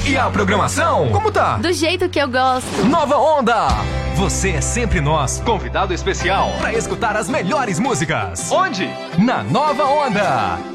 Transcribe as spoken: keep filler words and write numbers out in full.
E a programação? Como tá? Do jeito que eu gosto. Nova Onda! Você é sempre nós, convidado especial, para escutar as melhores músicas. Onde? Na Nova Onda!